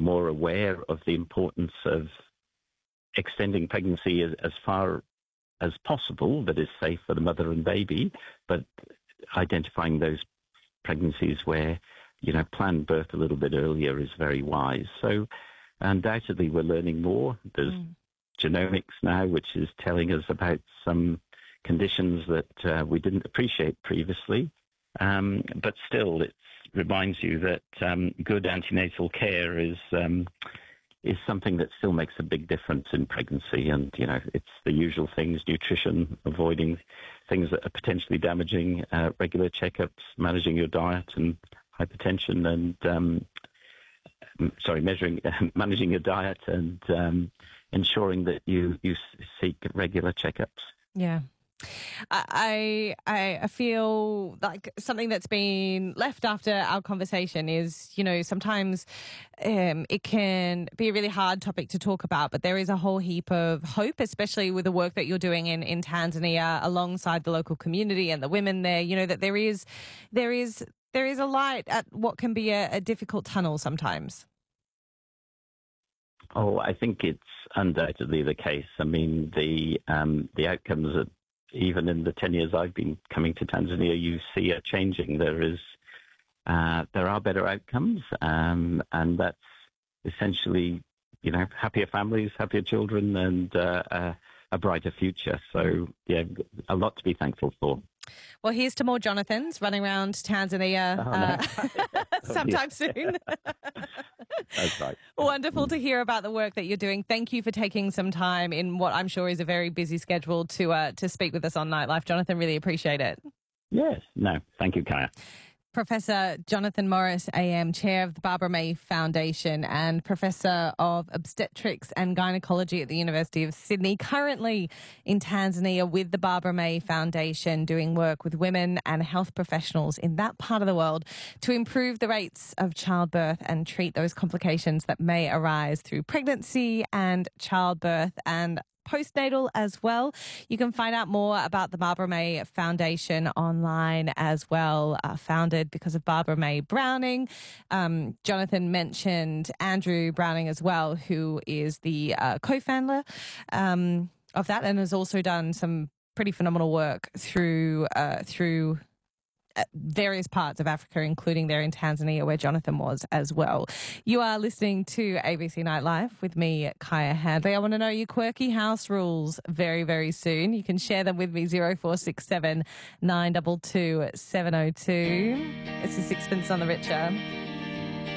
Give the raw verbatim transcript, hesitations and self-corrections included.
more aware of the importance of extending pregnancy as, as far as possible that is safe for the mother and baby, but identifying those pregnancies where, you know, planned birth a little bit earlier is very wise. So undoubtedly we're learning more. There's mm. genomics now, which is telling us about some conditions that uh, we didn't appreciate previously. Um, but still, it reminds you that um, good antenatal care is um, is something that still makes a big difference in pregnancy. And, you know, it's the usual things: nutrition, avoiding things that are potentially damaging, uh, regular checkups, managing your diet and hypertension, and um, sorry, measuring, managing your diet, and um, ensuring that you you seek regular checkups. Yeah. I I feel like something that's been left after our conversation is, you know, sometimes um, it can be a really hard topic to talk about, but there is a whole heap of hope, especially with the work that you're doing in, in Tanzania alongside the local community and the women there, you know, that there is there is there is a light at what can be a, a difficult tunnel sometimes. Oh, I think it's undoubtedly the case. I mean, the um, the outcomes are, even in the ten years I've been coming to Tanzania, you see it changing. There is, uh, there are better outcomes, um, and that's essentially, you know, happier families, happier children, and uh, uh, a brighter future. So, yeah, a lot to be thankful for. Well, here's to more Jonathans running around Tanzania oh, uh, no. sometime soon. That's right. Wonderful to hear about the work that you're doing. Thank you for taking some time in what I'm sure is a very busy schedule to uh, to speak with us on Nightlife. Jonathan, really appreciate it. Yes. No, thank you, Kaya. Professor Jonathan Morris, A M, Chair of the Barbara May Foundation and Professor of Obstetrics and Gynecology at the University of Sydney, currently in Tanzania with the Barbara May Foundation, doing work with women and health professionals in that part of the world to improve the rates of childbirth and treat those complications that may arise through pregnancy and childbirth and postnatal as well. You can find out more about the Barbara May Foundation online as well, uh, founded because of Barbara May Browning. Um, Jonathan mentioned Andrew Browning as well, who is the uh, co-founder um, of that and has also done some pretty phenomenal work through uh, through various parts of Africa, including there in Tanzania, where Jonathan was as well. You are listening to A B C Nightlife with me, Kaya Handley. I want to know your quirky house rules very, very soon. You can share them with me, zero four six seven, nine two two, seven oh two. It's a Sixpence on the Richer.